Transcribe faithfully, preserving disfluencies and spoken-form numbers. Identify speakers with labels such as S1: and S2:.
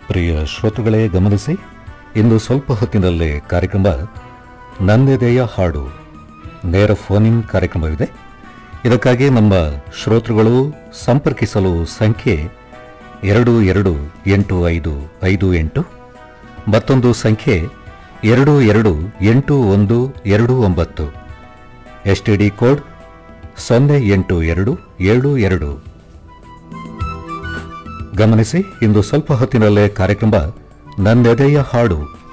S1: ಪ್ರಿಯ ಶ್ರೋತೃಗಳೇ ಗಮನಿಸಿ, ಇಂದು ಸ್ವಲ್ಪ ಹೊತ್ತಿನಲ್ಲೇ ಕಾರ್ಯಕ್ರಮ ನನ್ನೆದೆಯ ಹಾಡು ನೇರ ಫೋನಿನ್ ಕಾರ್ಯಕ್ರಮವಿದೆ. ಇದಕ್ಕಾಗಿ ನಮ್ಮ ಶ್ರೋತೃಗಳು ಸಂಪರ್ಕಿಸಲು ಸಂಖ್ಯೆ ಎರಡು ಎರಡು ಎಂಟು ಐದು ಐದು ಎಂಟು, ಮತ್ತೊಂದು ಸಂಖ್ಯೆ ಎರಡು ಎರಡು ಎಂಟು ಒಂದು ಎರಡು ಒಂಬತ್ತು, ಎಸ್ಟಿಡಿ ಕೋಡ್ ಸೊನ್ನೆ ಎಂಟು ಎರಡು ಏಳು ಎರಡು. ಗಮನಿಸಿ, ಇಂದು ಸ್ವಲ್ಪ ಹೊತ್ತಿನಲ್ಲೇ ಕಾರ್ಯಕ್ರಮ ನನ್ನೆದೆಯ ಹಾಡು